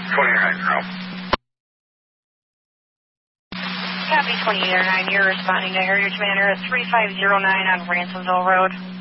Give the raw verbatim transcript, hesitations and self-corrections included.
twenty-eight oh nine. Copy twenty-eight oh nine, you're responding to Heritage Manor at three five zero nine on Ransomville Road.